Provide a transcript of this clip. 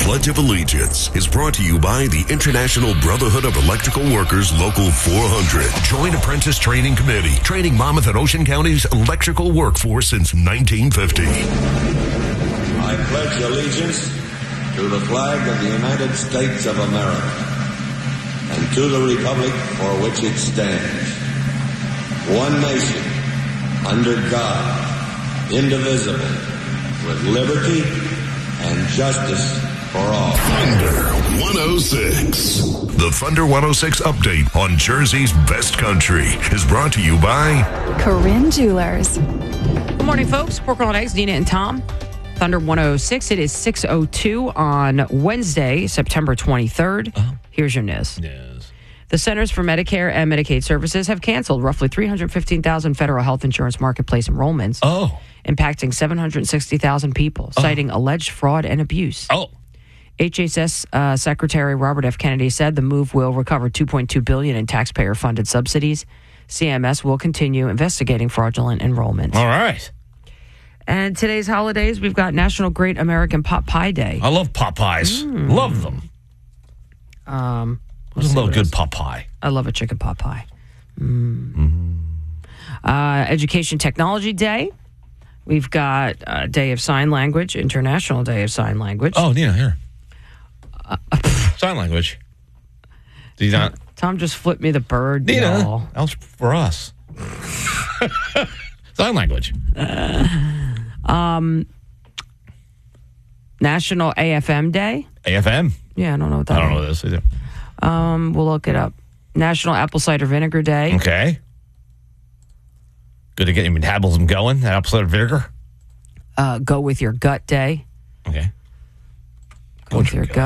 Pledge of Allegiance is brought to you by the International Brotherhood of Electrical Workers Local 400. Joint Apprentice Training Committee, training Monmouth and Ocean County's electrical workforce since 1950. I pledge allegiance to the flag of the United States of America and to the republic for which it stands, one nation, under God, indivisible, with liberty and justice for all. Thunder 106. The Thunder 106 update on Jersey's best country is brought to you by Corinne Jewelers. Good morning, folks. Pork Roll and Eggs, Nina and Tom. Thunder 106. It is 6:02 on Wednesday, September 23rd. Here's your news. Yes. The Centers for Medicare and Medicaid Services have canceled roughly 315,000 federal health insurance marketplace enrollments, impacting 760,000 people, citing alleged fraud and abuse. HHS Secretary Robert F. Kennedy said the move will recover $2.2 billion in taxpayer-funded subsidies. CMS will continue investigating fraudulent enrollments. All right. And today's holidays, we've got National Great American Pot Pie Day. I love pot pies. Love them. What's a little good pot pie? I love a chicken pot pie. Education Technology Day. We've got Day of Sign Language, International Day of Sign Language. Oh, Nina, here. Sign language. Do you not? Tom just flipped me the bird. Nina, y'all. that was for us. Sign language. National AFM Day. AFM? Yeah, I don't know what that is. I don't know this either. We'll look it up. National Apple Cider Vinegar Day. Okay. Good to get your metabolism going, that apple cider vinegar. Go with your gut day. Okay. Go with your gut.